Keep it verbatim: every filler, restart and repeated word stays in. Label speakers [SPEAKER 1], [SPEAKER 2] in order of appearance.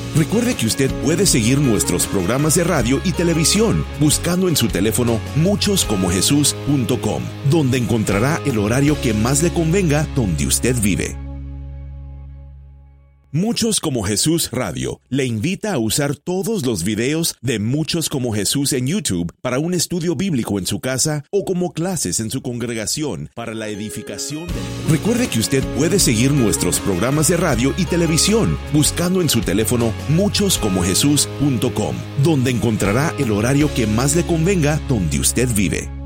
[SPEAKER 1] Recuerde que usted puede seguir nuestros programas de radio y televisión buscando en su teléfono muchos como jesús punto com, donde encontrará el horario que más le convenga donde usted vive. Muchos como Jesús Radio le invita a usar todos los videos de Muchos como Jesús en YouTube para un estudio bíblico en su casa o como clases en su congregación para la edificación del... Recuerde que usted puede seguir nuestros programas de radio y televisión buscando en su teléfono muchos como jesús punto com, donde encontrará el horario que más le convenga donde usted vive.